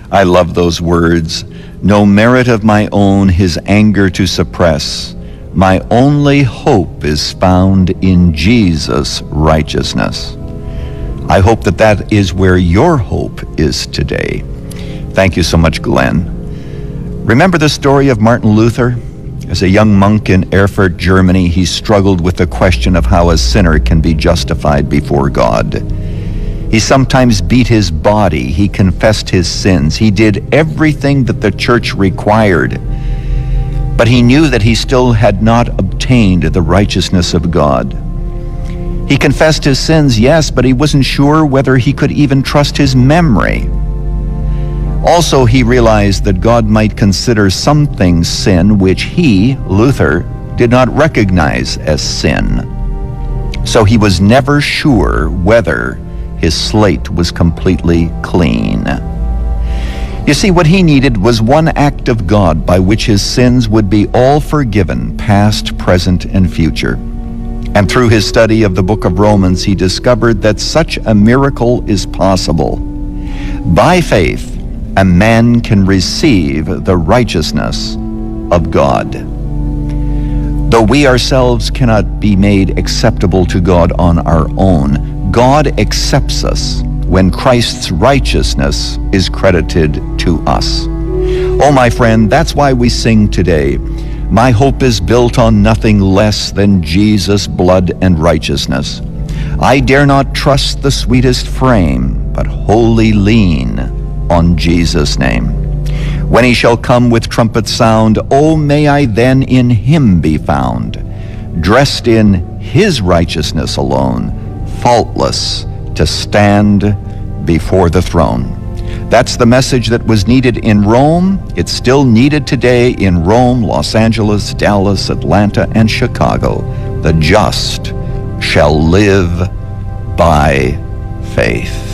I love those words. No merit of my own his anger to suppress. My only hope is found in Jesus' righteousness. I hope that that is where your hope is today. Thank you so much, Glenn. Remember the story of Martin Luther? As a young monk in Erfurt, Germany, he struggled with the question of how a sinner can be justified before God. He sometimes beat his body. He confessed his sins. He did everything that the church required. But he knew that he still had not obtained the righteousness of God. He confessed his sins, yes, but he wasn't sure whether he could even trust his memory. Also, he realized that God might consider some things sin which he, Luther, did not recognize as sin. So he was never sure whether his slate was completely clean. You see, what he needed was one act of God by which his sins would be all forgiven, past, present, and future. And through his study of the book of Romans, he discovered that such a miracle is possible. By faith, a man can receive the righteousness of God. Though we ourselves cannot be made acceptable to God on our own, God accepts us when Christ's righteousness is credited to us. Oh, my friend, that's why we sing today. My hope is built on nothing less than Jesus' blood and righteousness. I dare not trust the sweetest frame, but wholly lean on Jesus' name. When he shall come with trumpet sound, oh, may I then in him be found, dressed in his righteousness alone, faultless to stand before the throne. That's the message that was needed in Rome. It's still needed today in Rome, Los Angeles, Dallas, Atlanta, and Chicago. The just shall live by faith.